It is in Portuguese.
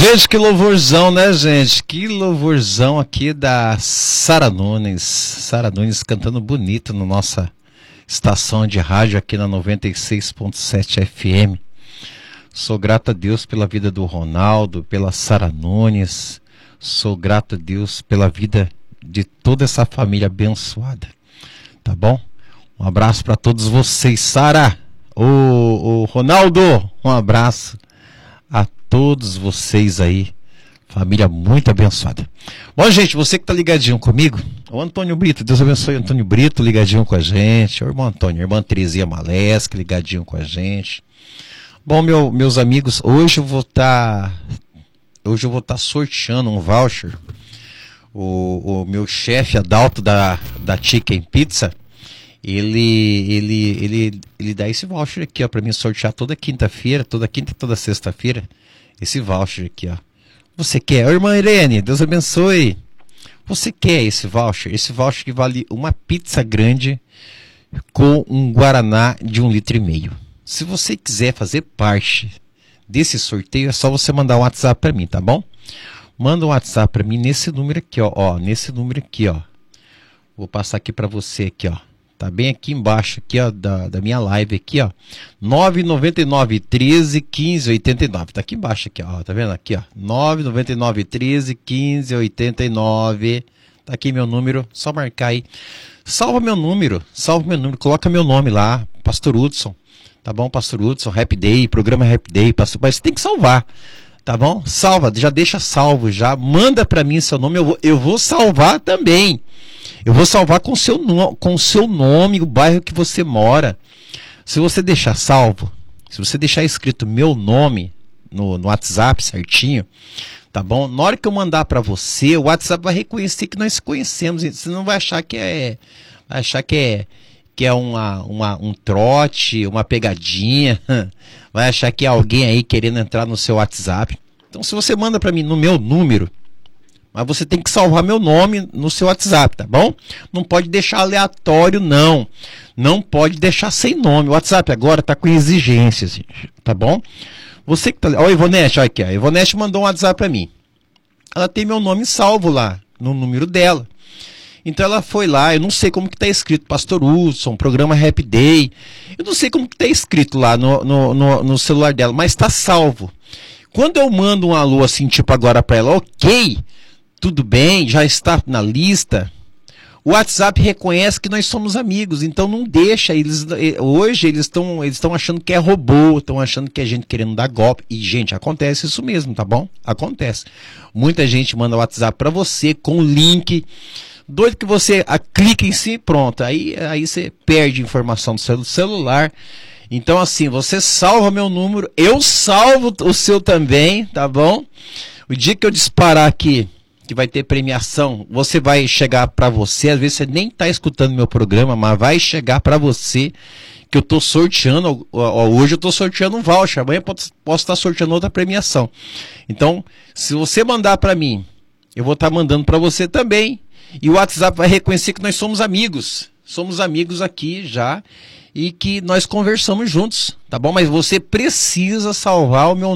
Gente, que louvorzão, né, gente? Que louvorzão aqui da Sara Nunes. Sara Nunes cantando bonito na nossa estação de rádio aqui na 96.7 FM. Sou grato a Deus pela vida do Ronaldo, pela Sara Nunes. Sou grato a Deus pela vida de toda essa família abençoada. Tá bom? Um abraço para todos vocês. Sara, o Ronaldo, um abraço a todos vocês aí, família muito abençoada. Bom, gente, você que tá ligadinho comigo, o Antônio Brito, Deus abençoe o Antônio Brito, ligadinho com a gente, o irmão Antônio, a irmã Terezinha Malesca, ligadinho com a gente. Bom, meus amigos, hoje eu vou estar sorteando um voucher. O meu chefe Adalto da Chicken Pizza, ele dá esse voucher aqui, ó, para mim sortear toda quinta-feira, toda quinta e toda sexta-feira. Esse voucher aqui, ó. Você quer? Ô, irmã Irene, Deus abençoe. Você quer esse voucher? Esse voucher que vale uma pizza grande com um guaraná de 1,5 litro. Se você quiser fazer parte desse sorteio, é só você mandar um WhatsApp para mim, tá bom? Manda um WhatsApp para mim nesse número aqui, ó. Nesse número aqui, ó. Vou passar aqui para você aqui, ó. Tá bem aqui embaixo aqui, ó, da minha live aqui, ó. 999 13 15 89. Tá aqui embaixo aqui, ó. Tá vendo aqui, ó? 999 13 15 89. Tá aqui meu número, só marcar aí. Salva meu número, coloca meu nome lá, Pastor Hudson. Tá bom, Pastor Hudson, Happy Day, programa Happy Day, Pastor, mas você tem que salvar. Tá bom? Salva, já deixa salvo já. Manda para mim seu nome, eu vou salvar também. Eu vou salvar com o seu nome, o bairro que você mora. Se você deixar salvo, se você deixar escrito meu nome no WhatsApp certinho, tá bom? Na hora que eu mandar para você, o WhatsApp vai reconhecer que nós conhecemos. Você não vai achar que é um trote, uma pegadinha. Vai achar que é alguém aí querendo entrar no seu WhatsApp. Então, se você manda para mim no meu número, mas você tem que salvar meu nome no seu WhatsApp, tá bom? Não pode deixar aleatório, não. Não pode deixar sem nome. O WhatsApp agora tá com exigências, tá bom? Você que tá... Ó, a Ivonete, olha aqui. A Ivonete mandou um WhatsApp para mim. Ela tem meu nome salvo lá, no número dela. Então ela foi lá, eu não sei como que tá escrito, Pastor Hudson, programa Happy Day. Eu não sei como que tá escrito lá no celular dela, mas tá salvo. Quando eu mando um alô assim, tipo agora para ela, ok... Tudo bem, já está na lista. O WhatsApp reconhece que nós somos amigos, então não deixa. Hoje eles estão achando que é robô, estão achando que é gente querendo dar golpe. E, gente, acontece isso mesmo, tá bom? Acontece. Muita gente manda WhatsApp para você com link. Doido que você clica em si, pronto. Aí você perde informação do seu celular. Então, assim, você salva meu número, eu salvo o seu também, tá bom? O dia que eu disparar aqui, que vai ter premiação, você vai chegar para você, às vezes você nem está escutando meu programa, mas vai chegar para você que eu estou sorteando, hoje eu estou sorteando um voucher, amanhã posso estar sorteando outra premiação. Então, se você mandar para mim, eu vou estar mandando para você também, e o WhatsApp vai reconhecer que nós somos amigos aqui já, e que nós conversamos juntos, tá bom? Mas você precisa salvar o meu